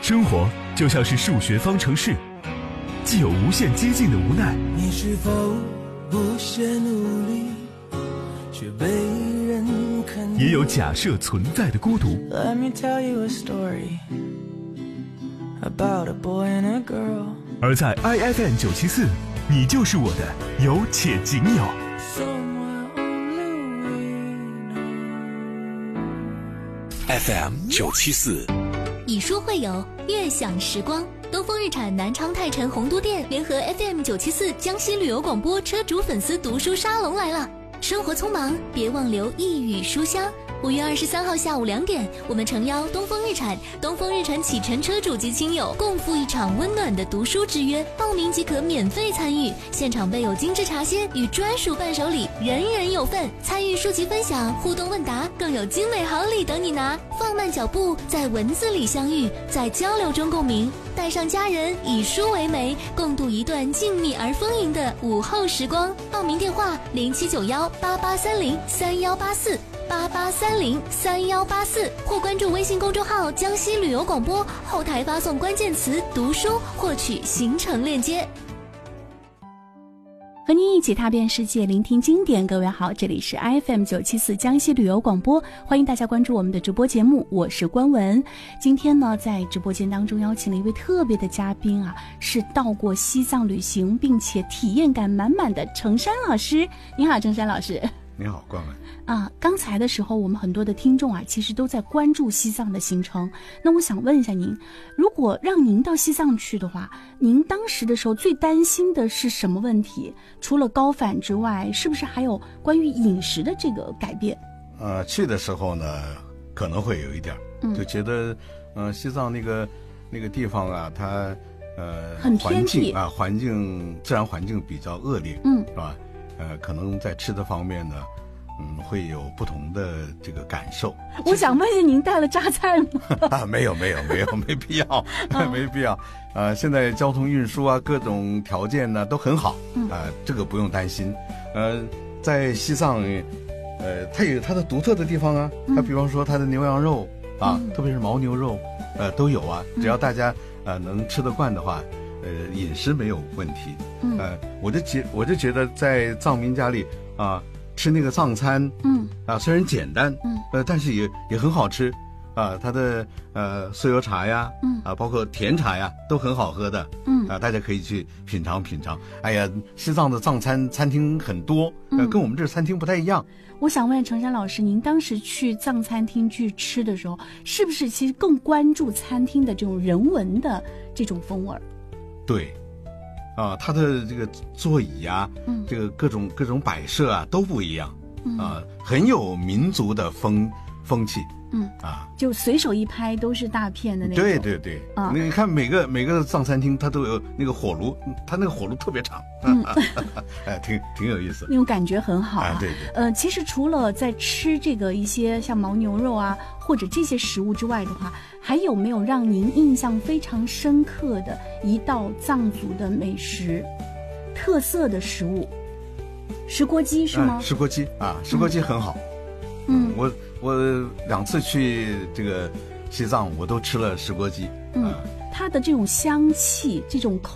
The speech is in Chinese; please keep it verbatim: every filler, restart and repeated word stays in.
生活就像是数学方程式，既有无限接近的无奈， 你是否不懈努力，却被人肯定， 也有假设存在的孤独。 Let me tell you a story about a boy and a girl。 而在 I F M 九七四，你就是我的有且仅有。 F M 九七四， 以书会友，悦享时光。东风日产南昌泰城洪都店联合 F M 九七四江西旅游广播车主粉丝读书沙龙来了。生活匆忙，别忘留一语书香。五月二十三号下午两点，我们诚邀东风日产、东风日产启辰车主及亲友共赴一场温暖的读书之约，报名即可免费参与。现场备有精致茶歇与专属伴手礼，人人有份。参与书籍分享、互动问答，更有精美好礼等你拿。放慢脚步，在文字里相遇，在交流中共鸣。带上家人，以书为媒，共度一段静谧而丰盈的午后时光。报名电话：零七九幺八八三零三幺八四。八八三零三幺八四，或关注微信公众号江西旅游广播，后台发送关键词读书获取行程链接。 和您一起踏遍世界，聆听经典。各位好，这里是 I F M 九七四江西旅游广播，欢迎大家关注我们的直播节目，我是关文。今天呢，在直播间当中邀请了一位特别的嘉宾啊，是到过西藏旅行并且体验感满满的程山老师。你好，程山老师。 你好，关文。 啊，刚才的时候我们很多的听众啊，其实都在关注西藏的行程。那我想问一下您，如果让您到西藏去的话，您当时的时候最担心的是什么问题？除了高反之外，是不是还有关于饮食的这个改变？ 呃，去的时候呢，可能会有一点，嗯、就觉得，呃，西藏那个那个地方啊，它呃， 很偏僻啊，环境自然环境比较恶劣， 嗯， 是吧？呃，可能在吃的方面呢，嗯，会有不同的这个感受。 我想问一下，您带了榨菜吗？ 啊，没有，没有，没有，没必要，没必要。呃，现在交通运输啊，各种条件呢都很好，啊、呃，这个不用担心。呃，在西藏，呃，它有它的独特的地方啊，它比方说它的牛羊肉啊，嗯、特别是牦牛肉，呃，都有啊。只要大家呃能吃得惯的话。呃，饮食没有问题，嗯，呃，我就觉我就觉得在藏民家里啊、呃，吃那个藏餐，嗯，啊，虽然简单，嗯，呃，但是也也很好吃，啊，它的呃酥油茶呀，嗯，啊，包括甜茶呀，都很好喝的，嗯，啊，大家可以去品尝品尝。哎呀，西藏的藏餐餐厅很多，呃，跟我们这餐厅不太一样。 我想问程山老师，您当时去藏餐厅去吃的时候，是不是其实更关注餐厅的这种人文的这种风味？ 对，啊，它的这个座椅啊，嗯，这个各种各种摆设啊都不一样，嗯、啊，很有民族的风风气，嗯啊， 就随手一拍都是大片的那种。 对对对，啊，你看每个每个藏餐厅它都有那个火炉，它那个火炉特别长，嗯，哎，挺挺有意思， 那种感觉很好啊。 啊对对， 呃，其实除了在吃这个一些像牦牛肉啊或者这些食物之外的话，还有没有让您印象非常深刻的一道藏族的美食，特色的食物？石锅鸡是吗？ 哎、石锅鸡啊，石锅鸡很好。嗯，我我两次去这个西藏，我都吃了石锅鸡。 嗯，它的这种香气，这种口